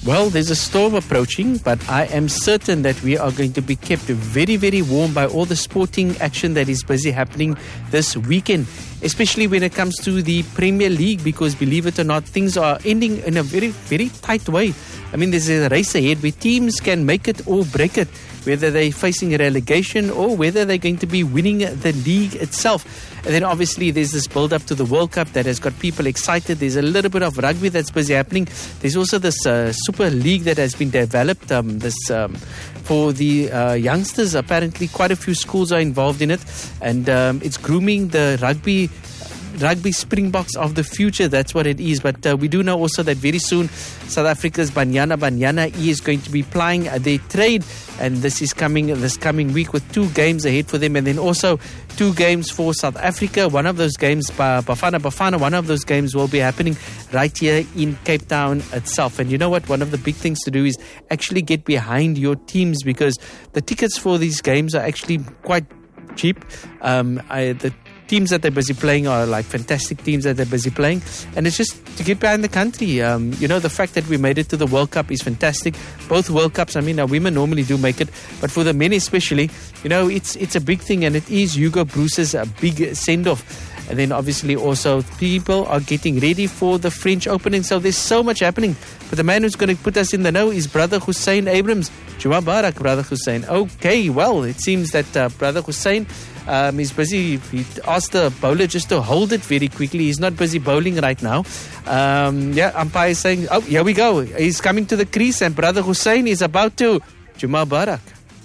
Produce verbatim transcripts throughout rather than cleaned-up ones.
Well, there's a storm approaching, but I am certain that we are going to be kept very, very warm by all the sporting action that is busy happening this weekend, especially when it comes to the Premier League, because believe it or not, things are ending in a very, very tight way. I mean, there's a race ahead where teams can make it or break it, whether they're facing a relegation or whether they're going to be winning the league itself. And then obviously there's this build-up to the World Cup that has got people excited. There's a little bit of rugby that's busy happening. There's also this uh, Super League that has been developed, um, this um, for the uh, youngsters. Apparently quite a few schools are involved in it, and um, it's grooming the rugby Rugby Springboks of the future. That's what it is. But uh, we do know also that very soon South Africa's Banyana Banyana is going to be plying uh, their trade, and this is coming this coming week with two games ahead for them, and then also two games for South Africa. One of those games, Bafana Bafana, one of those games will be happening right here in Cape Town itself. And you know what? One of the big things to do is actually get behind your teams, because the tickets for these games are actually quite cheap. Um, I, the teams that they're busy playing are like fantastic teams that they're busy playing, and it's just to get behind the country. Um, you know, the fact that we made it to the World Cup is fantastic. Both World Cups, I mean, our women normally do make it, but for the men especially, you know, it's it's a big thing, and it is Hugo Bruce's a big send-off. And then obviously also people are getting ready for the French Open, and so there's so much happening. But the man who's going to put us in the know is Brother Hussein Abrams. Juma Barak, Brother Hussein. Okay, well, it seems that uh, Brother Hussein um, is busy. He asked the bowler just to hold it very quickly. He's not busy bowling right now. Um, yeah, umpire is saying, oh, here we go. He's coming to the crease, and Brother Hussein is about to. Juma Barak.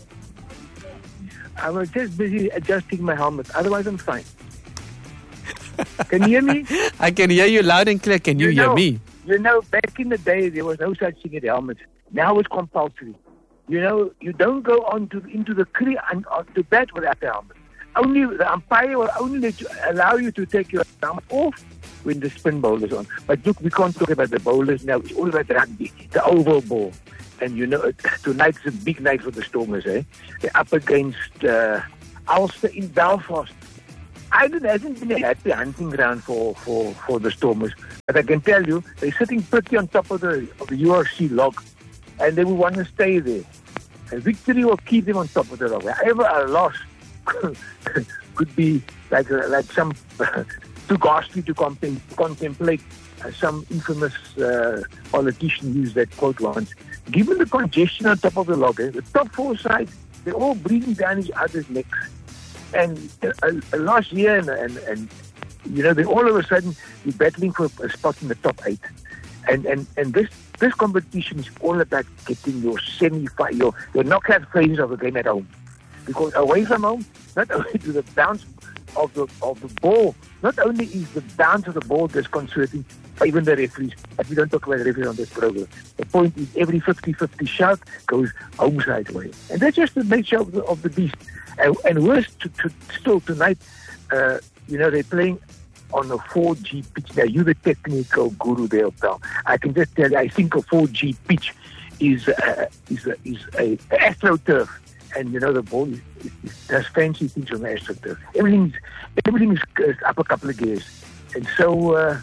I was just busy adjusting my helmet. Otherwise, I'm fine. Can you hear me? I can hear you loud and clear. Can you, you know, hear me? You know, back in the day, there was no such thing as helmets. Now it's compulsory. You know, you don't go on to into the crease and uh, to bat without the helmet. Only the umpire will only let you, allow you to take your helmet off when the spin ball is on. But look, we can't talk about the bowlers now. It's all about rugby, the oval ball. And you know, tonight's a big night for the Stormers, eh? They're up against uh, Ulster in Belfast. Ireland hasn't been a happy hunting ground for, for, for the Stormers. But I can tell you, they're sitting pretty on top of the, of the U R C log, and they will want to stay there. A victory will keep them on top of the log. However, a loss could be like a, like some too ghastly to contem- contemplate. Uh, some infamous uh, politician used that quote once. Given the congestion on top of the log, eh, the top four sides, they're all breathing down each other's necks. And uh, uh, last year, and, and, and you know, they all of a sudden you're battling for a spot in the top eight. And and, and this this competition is all about getting your semi-final, your, your knockout phases of the game at home. Because away from home, not only do the bounce of the of the ball, not only is the bounce of the ball disconcerting, even the referees, but we don't talk about the referees on this program. The point is every fifty-fifty shot goes home side way. And that's just the nature of the, of the beast. And, and worse, to, to, still tonight, uh, you know, they're playing on a four G pitch. Now, you're the technical guru there, pal. I can just tell you, I think a four G pitch is uh, is a, is a AstroTurf. And, you know, the ball is, is, is, does fancy things on the AstroTurf. Everything's, everything is, is up a couple of gears. And so, uh,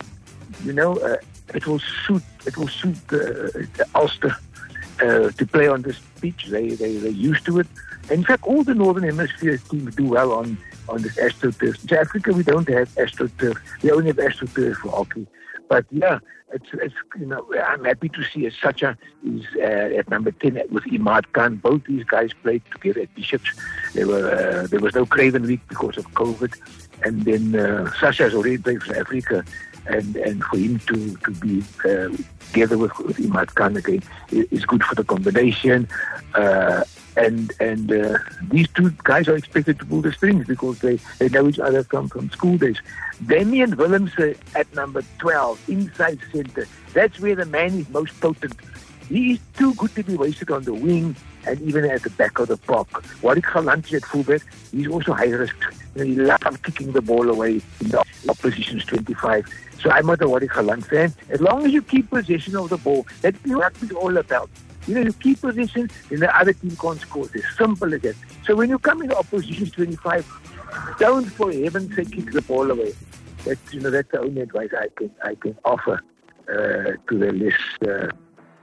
you know, uh, it will suit it will suit uh, the Ulster uh, to play on this pitch. They, they, they're used to it. In fact, all the Northern Hemisphere teams do well on, on this AstroTurf. In South Africa, we don't have AstroTurf. We only have AstroTurf for hockey. But yeah, it's, it's you know, I'm happy to see Sacha is uh, at number ten with Imad Khan. Both these guys played together at Bishops. They were, uh, there was no Craven week because of COVID. And then uh, Sacha has already played for Africa. And, and for him to, to be uh, together with, with Imad Khan again is good for the combination. Uh, And and uh, these two guys are expected to pull the strings because they, they know each other from, from school days. Damian Willemse at number twelve, inside center. That's where the man is most potent. He is too good to be wasted on the wing and even at the back of the park. Warwick Galanti at fullback, he's also high risk. You know, he loves kicking the ball away in the opposition's twenty-five. So I'm not a Warwick Galanti fan. As long as you keep possession of the ball, that's what it's all about. You know, you keep position, then the other team can't score. It's as simple as that. So when you come in the opposition's twenty-five, don't for heaven's sake kick the ball away. That's, you know, that's the only advice I can I can offer uh, to the less uh,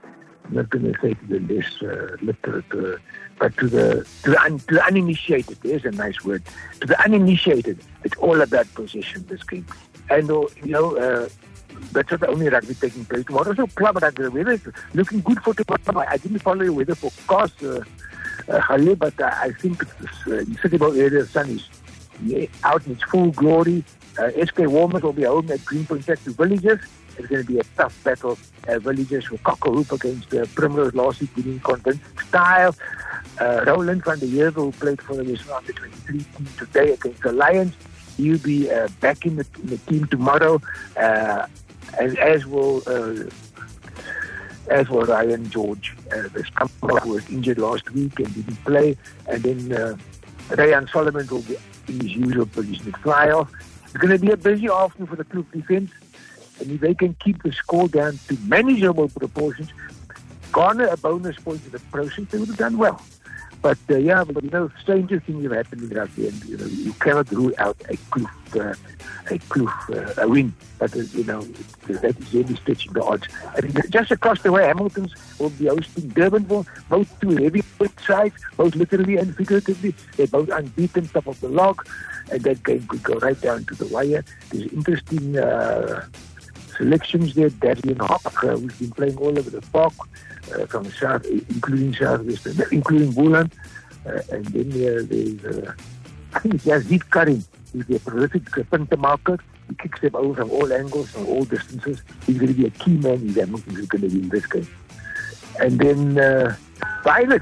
I'm not going to say to the less uh, literate, uh, but to the to the, un, to the uninitiated, there's a nice word. To the uninitiated, it's all about possession, this game. And, uh, you know, uh, that's not the only rugby taking place tomorrow. Also, club rugby, the weather is looking good for tomorrow. I didn't follow the weather forecast, uh, uh, but uh, I think it's, uh, in Cityville area, the sun is yeah, out in its full glory. Uh, S K Warmers will be home at Greenpoint Tech to Villagers. It's going to be a tough battle. Uh, Villagers will cock a hoop against uh, Primrose last week, winning convincing style. Uh, Roland van der Heerden, who played for the Western Under twenty-three team today against the Lions, he'll be uh, back in the, in the team tomorrow, uh, and as will uh, as will Ryan George, uh, the scrum who was injured last week and didn't play, and then uh, Ryan Solomon will be in his usual position at fly-off. It's going to be a busy afternoon for the Kloof defence. And if they can keep the score down to manageable proportions, garner a bonus point in the process, they would have done well. But uh, yeah, but you know, stranger things have happened in rugby, and you know, you cannot rule out a Kloof, uh, a Kloof, uh, a win. But uh, you know, that is really stretching the odds. And just across the way, Hamilton's will be hosting Durbanville, both two heavyweight sides, both literally and figuratively. They're both unbeaten, top of the log, and that game could go right down to the wire. There's interesting Uh, selections there. Darian Hawk, uh, who's been playing all over the park, uh, from South, including Southwestern, including Boland. Uh, and then uh, there's, uh, I think it's Yazid Karim, who's a prolific punter marker. He kicks them over from all angles, from all distances. He's going to be a key man in Hamilton who's going to win this game. And then uh, Violets.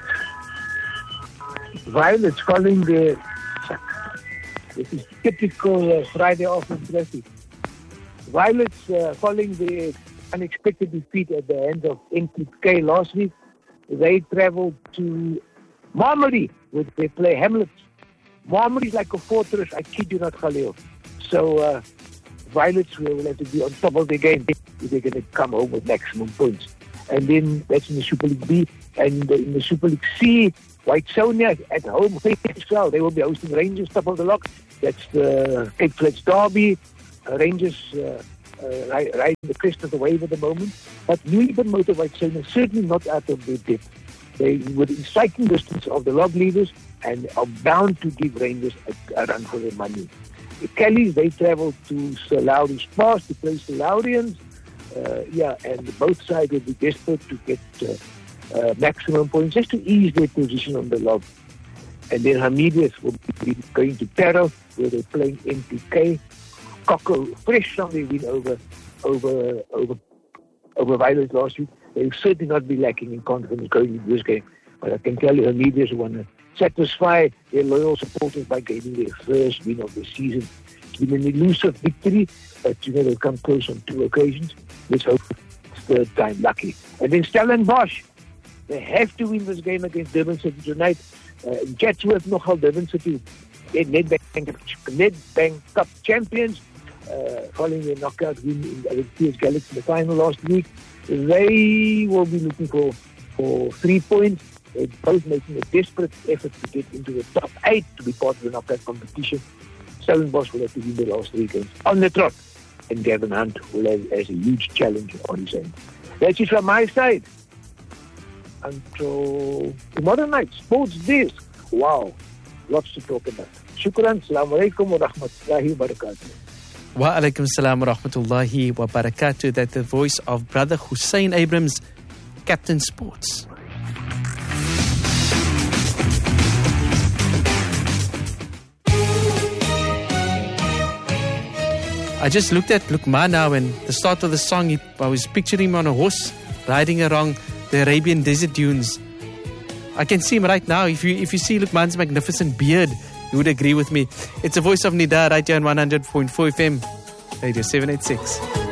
Violets following their, this is typical uh, Friday afternoon traffic. Violets, uh, following the unexpected defeat at the hands of N T K last week, they travelled to Marmory, where they play Hamlet. Marmory is like a fortress, I kid you not, Khalil. So uh, Violets will have to be on top of the game if they're going to come home with maximum points. And then that's in the Super League B. And in the Super League C, White Sonia at home, well, they will be hosting Rangers, top of the lock. That's the Cape Flats Derby. Uh, Rangers uh, uh, riding the crest of the wave at the moment, but newly promoted White Sonia certainly not out of their depth. They were in striking distance of the log leaders and are bound to give Rangers a, a run for their money. The Kellys, they travelled to Sir Lowry's Pass to play Sir Lowryans. Uh, yeah, and both sides will be desperate to get uh, uh, maximum points just to ease their position on the log. And then Hamidius will be going to Taro, where they're playing N T K. Cocker, fresh Sunday win over over over over Violets last week. They will certainly not be lacking in confidence going into this game. But I can tell you, her media want to satisfy their loyal supporters by getting their first win of the season. It's been an elusive victory, but you know they've come close on two occasions. Let's hope it's third time lucky. And then Stellenbosch, they have to win this game against Durban City tonight. Uh, in Chatsworth, nogal Durban City, Nedbank, Nedbank Cup champions. Uh, following their knockout win in the P S Galaxy in the final last week, they will be looking for, for three points. They're both making a desperate effort to get into the top eight to be part of the knockout competition. Stellenbosch will have to win the last three games on the trot, and Gavin Hunt will have as a huge challenge on his end. That's it from my side. Until tomorrow night, Sports Desk. Wow, lots to talk about. Shukran, Assalamu alaikum wa rahmatullahi wa barakatuh. Wa alaikum salam wa rahmatullahi wa barakatuh. That's the voice of Brother Hussein Abrams, Captain Sports. I just looked at Luqman now, and the start of the song, he, I was picturing him on a horse riding along the Arabian desert dunes. I can see him right now. If you if you see Luqman's magnificent beard, you would agree with me. It's the voice of Nida right here on one hundred point four F M, Radio seven eighty-six.